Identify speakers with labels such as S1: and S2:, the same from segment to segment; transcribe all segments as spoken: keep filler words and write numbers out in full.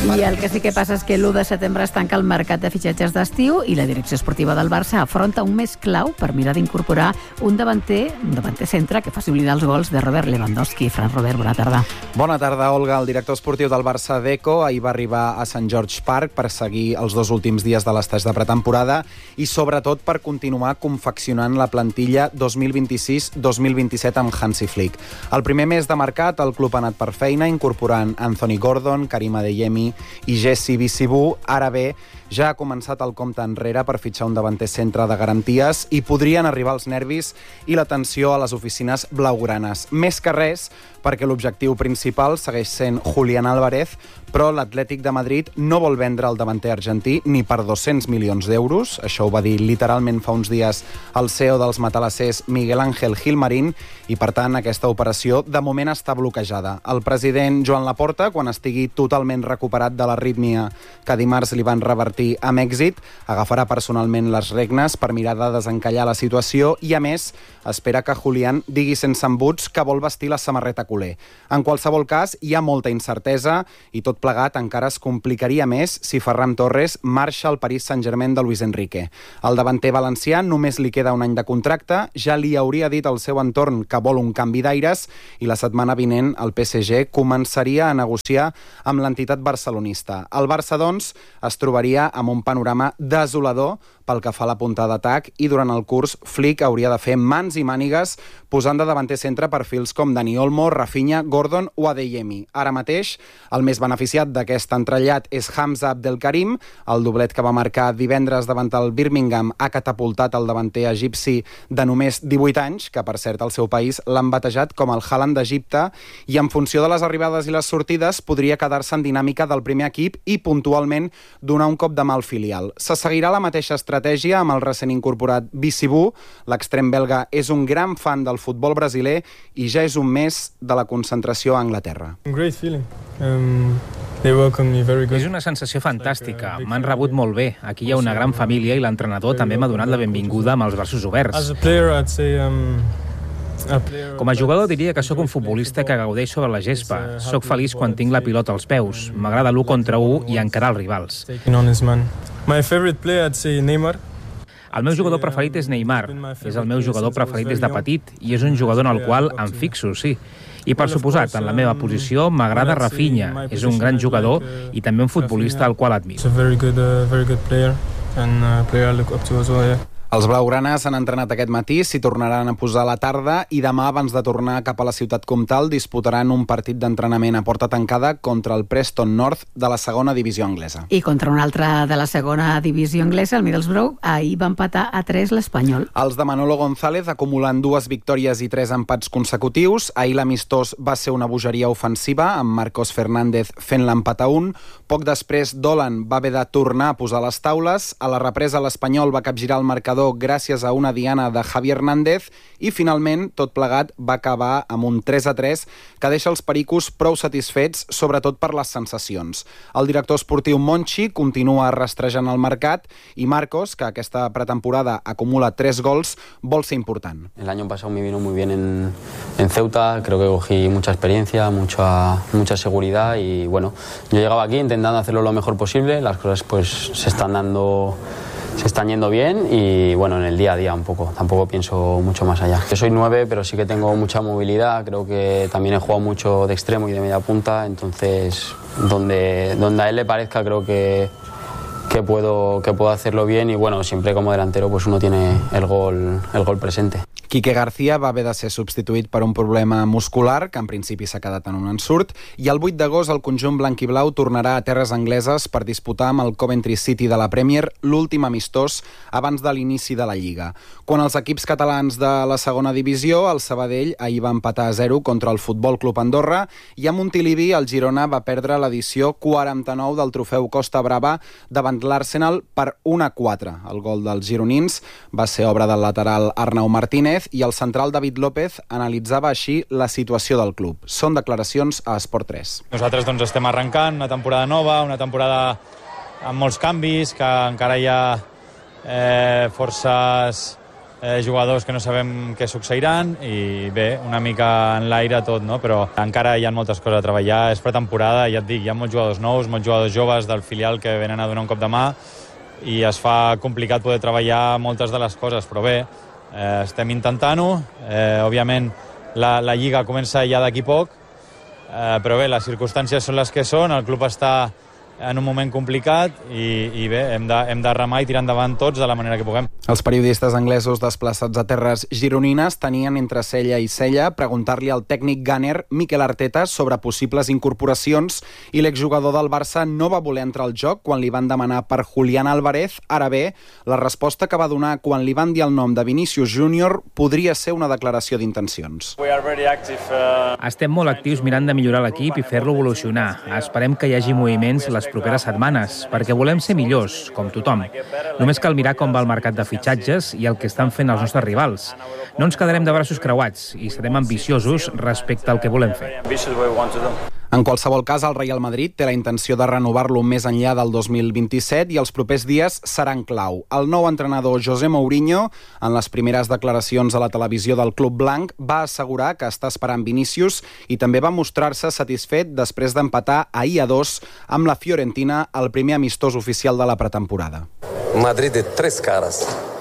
S1: I el que sí que passa és que l'u de setembre es tanca el mercat de fitxatges d'estiu i la direcció esportiva del Barça afronta un mes clau per mirar d'incorporar un davanter, un davanter centre que faci oblidar els gols de Robert Lewandowski. Fran Robert, bona tarda.
S2: Bona tarda, Olga. El director esportiu del Barça, Deco, ahir va arribar a Sant George Park per seguir els dos últims dies de l'estatge de pretemporada i sobretot per continuar confeccionant la plantilla dos mil vint-i-sis dos mil vint-i-set amb Hansi Flick. El primer mes de mercat el club ha anat per feina incorporant Anthony Gordon, Karim Adeyemi i Jesse Bissibou. Ara bé, ja ha començat el compte enrere per fitxar un davanter centre de garanties i podrien arribar els nervis i la tensió a les oficines blaugranes. Més que res, perquè l'objectiu principal segueix sent Julián Álvarez, però l'Atlètic de Madrid no vol vendre el davanter argentí ni per dos-cents milions d'euros. Això ho va dir literalment fa uns dies el C E O dels matalassers Miguel Ángel Gilmarín i, per tant, aquesta operació de moment està bloquejada. El president Joan Laporta, quan estigui totalment recuperat de l'arrítmia que dimarts li van revertir amb èxit, agafarà personalment les regnes per mirar de desencallar la situació i, a més, espera que Julián digui sense embuts que vol vestir la samarreta culer. En qualsevol cas, hi ha molta incertesa i tot plegat encara es complicaria més si Ferran Torres marxa al Paris Saint-Germain de Luis Enrique. El davanter valencià només li queda un any de contracte, ja li hauria dit al seu entorn que vol un canvi d'aires i la setmana vinent el P S G començaria a negociar amb l'entitat barcelonista. El Barça, doncs, es trobaria amb un panorama desolador pel que fa a la punta d'atac i durant el curs Flick hauria de fer mans i mànigues posant de davanter centre perfils com Dani Olmo, Rafinha, Gordon o Adeyemi. Ara mateix, el més beneficiat d'aquest entrellat és Hamza Abdelkarim. El doblet que va marcar divendres davant el Birmingham ha catapultat el davanter egipci de només divuit anys, que per cert al seu país l'han batejat com el Haaland d'Egipte, i en funció de les arribades i les sortides podria quedar-se en dinàmica del primer equip i puntualment donar un cop de mà al filial. Se seguirà la mateixa estratègia amb el recent incorporat Bissibou. L'extrem belga és un gran fan del futbol brasiler i ja és un mes de la concentració a Anglaterra.
S3: Great feeling. Um, they welcome me very good.
S4: És una sensació fantàstica. M'han rebut molt bé. Aquí hi ha una gran família i l'entrenador també m'ha donat la benvinguda amb els braços oberts.
S3: As a player, I'd say, um...
S4: Com a jugador diria que sóc un futbolista que gaudeix sobre la gespa. Soc feliç quan tinc la pilota als peus. M'agrada l'u contra u i encarar els rivals.
S3: My favorite player, I'd say Neymar.
S4: El meu jugador preferit és Neymar. És el meu jugador preferit des de petit i és un jugador en el qual em fixo, sí. I per suposat, en la meva posició m'agrada Rafinha. És un gran jugador i també un futbolista al qual admiro.
S2: Els blaugranes han entrenat aquest matí, s'hi tornaran a posar a la tarda i demà, abans de tornar cap a la ciutat comtal, disputaran un partit d'entrenament a porta tancada contra el Preston North de la segona divisió anglesa.
S1: I contra un altre de la segona divisió anglesa, el Middlesbrough, ahir va empatar a tres l'Espanyol.
S2: Els de Manolo González acumulen dues victòries i tres empats consecutius. Ahir l'amistós va ser una bogeria ofensiva, amb Marcos Fernández fent l'empat a un. Poc després, Dolan va haver de tornar a posar les taules. A la represa, l'Espanyol va capgirar el marcador gràcies a una diana de Javi Hernández i finalment tot plegat va acabar amb un tres a tres que deixa els pericos prou satisfets, sobretot per les sensacions. El director esportiu Monchi continua rastrejant el mercat i Marcos, que aquesta pretemporada acumula tres gols, vol ser important.
S5: El año pasado me vino muy bien en, en Ceuta, creo que cogí mucha experiencia, mucha, mucha seguridad y bueno, yo llegaba aquí intentando hacerlo lo mejor posible, las cosas pues se están dando... se están yendo bien y bueno, en el día a día un poco, tampoco pienso mucho más allá. Yo soy nueve, pero sí que tengo mucha movilidad, creo que también he jugado mucho de extremo y de media punta, entonces donde, donde a él le parezca creo que, que, puedo, que puedo hacerlo bien y bueno, siempre como delantero pues uno tiene el gol, el gol presente.
S2: Quique García va haver de ser substituït per un problema muscular, que en principi s'ha quedat en un ensurt, i el vuit d'agost el conjunt blanc i blau tornarà a terres angleses per disputar amb el Coventry City de la Premier l'últim amistós abans de l'inici de la Lliga. Quan els equips catalans de la segona divisió, el Sabadell ahir va empatar a zero contra el Futbol Club Andorra i a Montilivi el Girona va perdre l'edició quaranta-nou del trofeu Costa Brava davant l'Arsenal per un a quatre. El gol dels gironins va ser obra del lateral Arnau Martínez i el central David López analitzava així la situació del club. Són declaracions a Esport tres.
S6: Nosaltres doncs, estem arrencant una temporada nova, una temporada amb molts canvis, que encara hi ha eh, forces eh, jugadors que no sabem què succeiran i bé, una mica en l'aire tot, no? Però encara hi ha moltes coses a treballar, és pretemporada, ja et dic, hi ha molts jugadors nous, molts jugadors joves del filial que venen a donar un cop de mà i es fa complicat poder treballar moltes de les coses, però bé, eh, estem intentant-ho, eh, òbviament la, la Lliga comença ja d'aquí poc, eh, però bé, les circumstàncies són les que són, el club està en un moment complicat i, i bé, hem de, hem de remar i tirar endavant tots de la manera que puguem.
S2: Els periodistes anglesos desplaçats a terres gironines tenien entre cella i cella preguntar-li al tècnic gunner Mikel Arteta sobre possibles incorporacions i l'exjugador del Barça no va voler entrar al joc quan li van demanar per Julián Álvarez. Ara bé, la resposta que va donar quan li van dir el nom de Vinícius Júnior podria ser una declaració d'intencions.
S4: Estem molt actius mirant de millorar l'equip i fer-lo evolucionar. Esperem que hi hagi moviments les properes setmanes, perquè volem ser millors, com tothom. Només cal mirar com va el mercat de fitxatges i el que estan fent els nostres rivals. No ens quedarem de braços creuats i serem ambiciosos respecte al que volem fer.
S2: En qualsevol cas, el Real Madrid té la intenció de renovar-lo més enllà del dos mil vint-i-set i els propers dies seran clau. El nou entrenador José Mourinho, en les primeres declaracions a la televisió del Club Blanc, va assegurar que està esperant Vinícius i també va mostrar-se satisfet després d'empatar ahir a dos amb la Fiorentina, el primer amistós oficial de la pretemporada.
S7: Madrid de tres caras.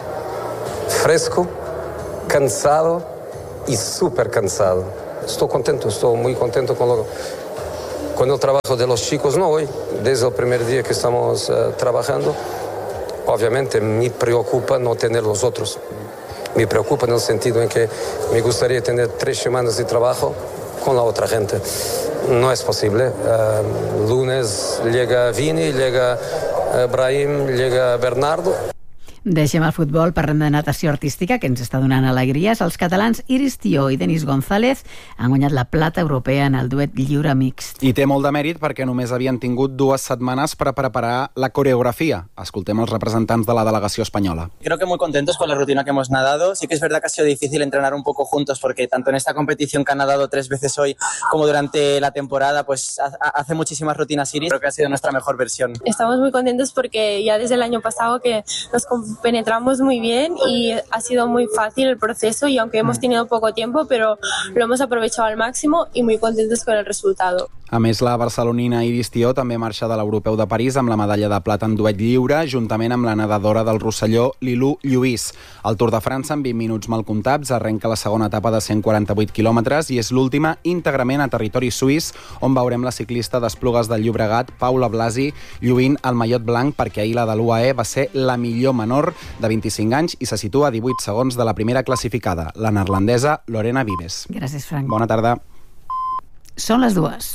S7: Fresco, cansado y súper cansado. Estoy contento, estoy muy contento con lo con el trabajo de los chicos, no hoy, desde el primer día que estamos uh, trabajando. Obviamente me preocupa no tener los otros. Me preocupa en el sentido en que me gustaría tener tres semanas de trabajo con la otra gente. No es posible. Uh, lunes llega Vini, llega uh, Brahim, llega Bernardo.
S1: Deixem el futbol, parlem de natació artística, que ens està donant alegries. Els catalans Iris Tió i Denis González han guanyat la plata europea en el duet lliure mixt.
S2: I té molt de mèrit perquè només havien tingut dues setmanes per preparar la coreografia. Escoltem els representants de la delegació espanyola.
S8: Creo que muy contentos con la rutina que hemos nadado. Sí que es verdad que ha sido difícil entrenar un poco juntos porque tanto en esta competición que han nadado tres veces hoy como durante la temporada, pues hace muchísimas rutinas Iris. Creo que ha sido nuestra mejor versión.
S9: Estamos muy contentos porque ya desde el año pasado que nos penetramos muy bien y ha sido muy fácil el proceso y aunque hemos tenido poco tiempo, pero lo hemos aprovechado al máximo y muy contentos con el resultado.
S2: A més, la barcelonina Iris Tió també marxa de l'Europeu de París amb la medalla de plata en duet lliure, juntament amb la nedadora del Rosselló, Lilú Lluís. El Tour de França, en vint minuts mal comptats, arrenca la segona etapa de cent quaranta-vuit quilòmetres i és l'última íntegrament a territori suís, on veurem la ciclista d'Esplugues del Llobregat, Paula Blasi, lluint el mallot blanc perquè ahir la de l'U A E va ser la millor menor de vint-i-cinc anys i se situa a divuit segons de la primera classificada, la neerlandesa Lorena Vives.
S1: Gràcies, Frank.
S2: Bona tarda.
S1: Són les dues.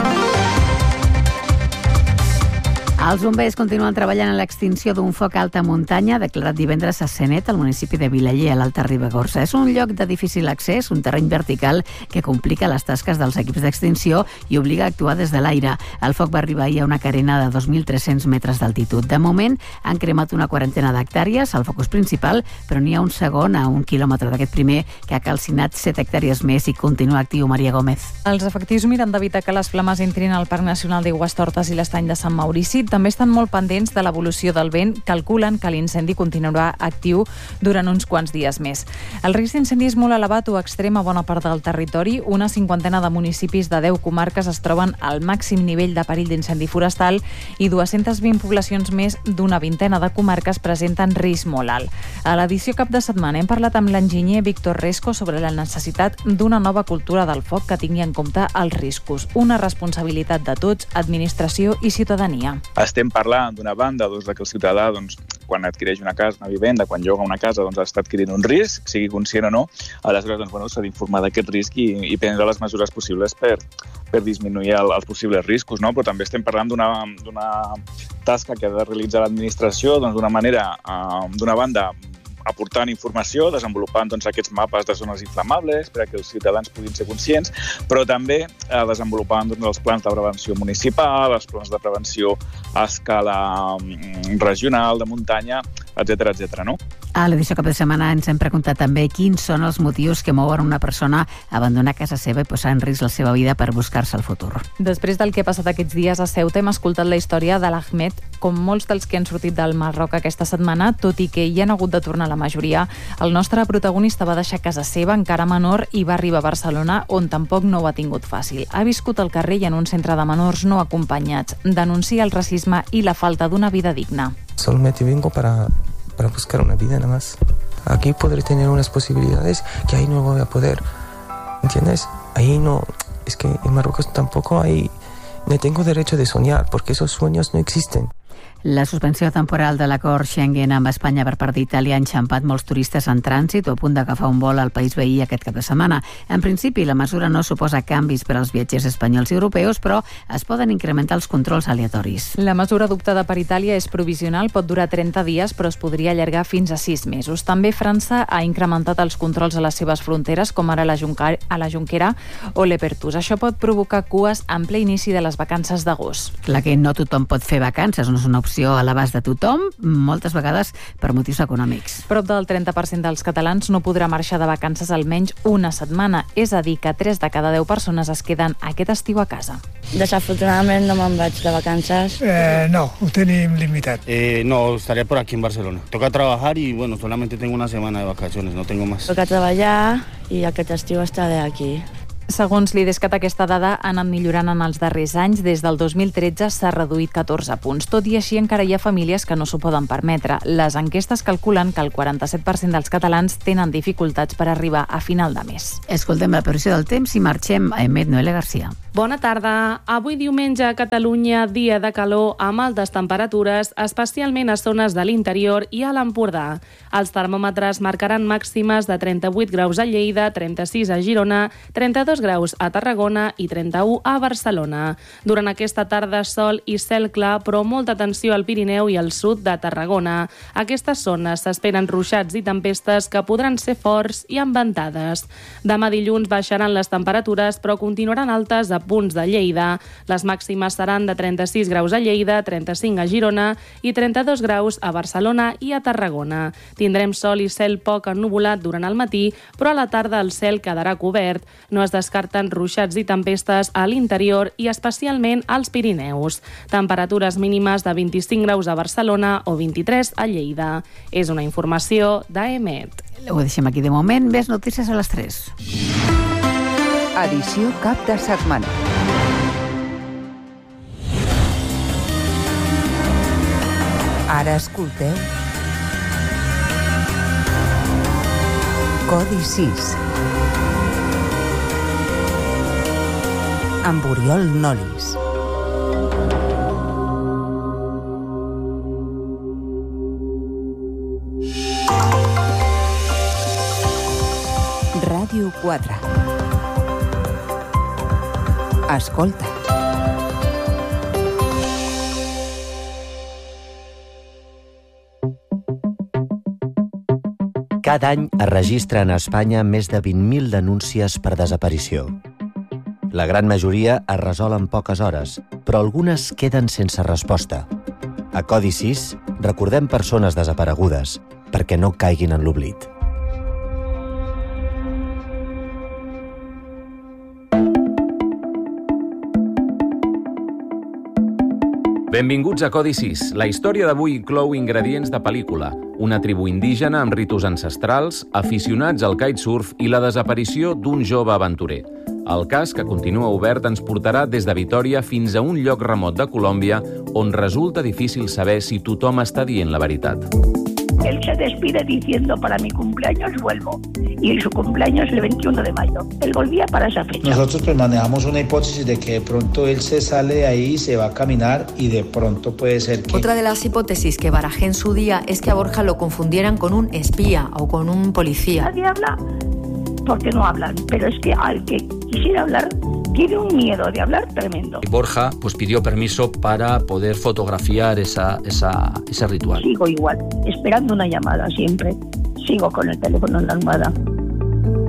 S1: Els bombers continuen treballant en l'extinció d'un foc a alta muntanya declarat divendres a Senet, al municipi de Vilaller, a l'Alta Ribagorça. És un lloc de difícil accés, un terreny vertical que complica les tasques dels equips d'extinció i obliga a actuar des de l'aire. El foc va arribar ahir a una carena de dos mil tres-cents metres d'altitud. De moment han cremat una quarantena d'hectàrees al focus principal, però n'hi ha un segon a un quilòmetre d'aquest primer que ha calcinat set hectàrees més i continua actiu. Maria Gómez.
S10: Els efectius miren d'evitar que les flames entrin al Parc Nacional d'Aigüestortes i l'Estany de Sant Maurici. També estan molt pendents de l'evolució del vent. Calculen que l'incendi continuarà actiu durant uns quants dies més. El risc d'incendi és molt elevat o extrem a bona part del territori. Una cinquantena de municipis de deu comarques es troben al màxim nivell de perill d'incendi forestal i dues-centes vint poblacions més d'una vintena de comarques presenten risc molt alt. A l'edició cap de setmana hem parlat amb l'enginyer Víctor Resco sobre la necessitat d'una nova cultura del foc que tingui en compte els riscos. Una responsabilitat de tots, administració i ciutadania.
S11: Estem parlant d'una banda doncs, que el ciutadà, doncs, quan adquireix una casa, una vivenda, quan lloga una casa, doncs, està adquirint un risc, sigui conscient o no. Aleshores, doncs, bueno, s'ha d'informar d'aquest risc i, i prendre les mesures possibles per, per disminuir el, els possibles riscos, no? Però també estem parlant d'una, d'una tasca que ha de realitzar l'administració doncs, d'una manera, eh, d'una banda, aportant informació, desenvolupant doncs, aquests mapes de zones inflamables per a que els ciutadans puguin ser conscients, però també eh, desenvolupant doncs, els plans de prevenció municipal, els plans de prevenció a escala mm, regional, de muntanya, etcètera, etcètera, no?
S1: A l'edició cap de setmana ens hem preguntat també quins són els motius que mouen una persona a abandonar casa seva i posar en risc la seva vida per buscar-se el futur.
S10: Després del que ha passat aquests dies a Ceuta, hem escoltat la història de l'Ahmed. Com molts dels que han sortit del Marroc aquesta setmana, tot i que hi han hagut de tornar la majoria, el nostre protagonista va deixar casa seva encara menor i va arribar a Barcelona, on tampoc no ho ha tingut fàcil. Ha viscut al carrer i en un centre de menors no acompanyats. Denuncia el racisme i la falta d'una vida digna.
S12: Solamente vengo para... para buscar una vida nada más. Aquí podré tener unas posibilidades que ahí no voy a poder, ¿entiendes? Ahí no, es que en Marruecos tampoco hay, no tengo derecho de soñar, porque esos sueños no existen.
S1: La suspensió temporal de l'acord Schengen amb Espanya per part d'Itàlia ha enxampat molts turistes en trànsit o a punt d'agafar un vol al país veí aquest cap de setmana. En principi, la mesura no suposa canvis per als viatgers espanyols i europeus, però es poden incrementar els controls aleatoris.
S10: La mesura adoptada per Itàlia és provisional, pot durar trenta dies, però es podria allargar fins a sis mesos. També França ha incrementat els controls a les seves fronteres, com ara la Junquera, a la Junquera o l'Epertús. Això pot provocar cues en ple inici de les vacances d'agost.
S1: Clar que no tothom pot fer vacances, no és una opció a l'abast de tothom, moltes vegades per motius econòmics.
S10: Prop del trenta per cent dels catalans no podrà marxar de vacances almenys una setmana, és a dir, que tres de cada deu persones es queden aquest estiu a casa.
S13: Desafortunadament no me'n vaig de vacances.
S14: Eh, no, ho tenim limitat.
S15: Eh, no, estaré por aquí en Barcelona. Toca trabajar y bueno, solamente tengo una semana de vacaciones, no tengo más.
S13: Toca treballar i aquest estiu estaré aquí.
S10: Segons l'Idescat, aquesta dada ha anat millorant en els darrers anys. Des del dos mil tretze s'ha reduït catorze punts. Tot i així, encara hi ha famílies que no s'ho poden permetre. Les enquestes calculen que el quaranta-set per cent dels catalans tenen dificultats per arribar a final de mes.
S1: Escoltem la previsió del temps i marxem a Emet Noele Garcia.
S16: Bona tarda. Avui diumenge a Catalunya, dia de calor amb altes temperatures, especialment a zones de l'interior i a l'Empordà. Els termòmetres marcaran màximes de trenta-vuit graus a Lleida, trenta-sis a Girona, trenta-dos graus a Tarragona i trenta-u a Barcelona. Durant aquesta tarda, sol i cel clar, però molta atenció al Pirineu i al sud de Tarragona. A aquestes zones s'esperen ruixats i tempestes que podran ser forts i amb ventades. Demà dilluns baixaran les temperatures, però continuaran altes a punts de Lleida. Les màximes seran de trenta-sis graus a Lleida, trenta-cinc a Girona i trenta-dos graus a Barcelona i a Tarragona. Tindrem sol i cel poc ennuvolat durant el matí, però a la tarda el cel quedarà cobert. No es descarten ruixats i tempestes a l'interior i especialment als Pirineus. Temperatures mínimes de vint-i-cinc graus a Barcelona o vint-i-tres a Lleida. És una informació d'Emet.
S1: Ho deixem aquí de moment. Més notícies a les tres.
S17: Edició cap de setmana. Ara escolteu Codi sis amb Oriol Nolis. Ràdio quatre. Escolta.
S18: Cada any es registren a Espanya més de vint mil denúncies per desaparició. La gran majoria es resol en poques hores, però algunes queden sense resposta. A Codi sis recordem persones desaparegudes perquè no caiguin en l'oblit.
S19: Benvinguts a Codi sis. La història d'avui inclou ingredients de pel·lícula, una tribu indígena amb ritus ancestrals, aficionats al kitesurf i la desaparició d'un jove aventurer. El cas, que continua obert, ens portarà des de Vitòria fins a un lloc remot de Colòmbia on resulta difícil saber si tothom està dient la veritat.
S20: Él se despide diciendo para mi cumpleaños vuelvo y su cumpleaños es el veintiuno de mayo. Él volvía para esa fecha.
S21: Nosotros pues manejamos una hipótesis de que de pronto él se sale de ahí, se va a caminar y de pronto puede ser que...
S22: Otra de las hipótesis que barajé en su día es que a Borja lo confundieran con un espía o con un policía.
S20: Nadie habla porque no hablan, pero es que al que quisiera hablar tiene un miedo de hablar tremendo.
S23: Borja pues pidió permiso para poder fotografiar esa, esa, ese ritual.
S20: Sigo igual, esperando una llamada siempre. Sigo con el teléfono en la almohada.